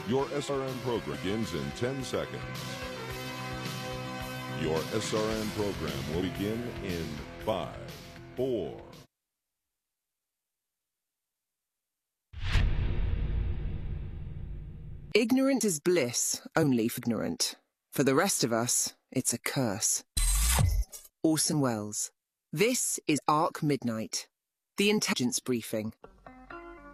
Your SRN program begins in 10 seconds. Your SRN program will begin in 5, 4. Ignorance is bliss, only for ignorant. For the rest of us, it's a curse. Orson Welles. This is Ark Midnight, the intelligence briefing.